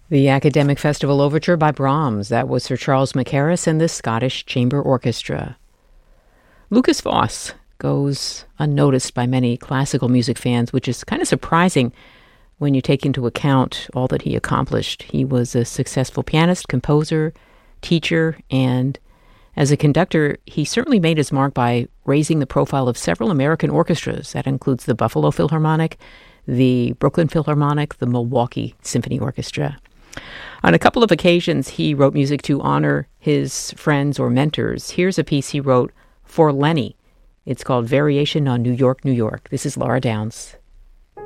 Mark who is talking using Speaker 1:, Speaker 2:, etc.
Speaker 1: The Academic Festival Overture by Brahms. That was Sir Charles Mackerras and the Scottish Chamber Orchestra. Lukas Foss goes unnoticed by many classical music fans, which is kind of surprising when you take into account all that he accomplished. He was a successful pianist, composer, teacher, and as a conductor, he certainly made his mark by raising the profile of several American orchestras. That includes the Buffalo Philharmonic, the Brooklyn Philharmonic, the Milwaukee Symphony Orchestra. On a couple of occasions, he wrote music to honor his friends or mentors. Here's a piece he wrote for Lenny. It's called Variation on New York, New York. This is Laura Downs.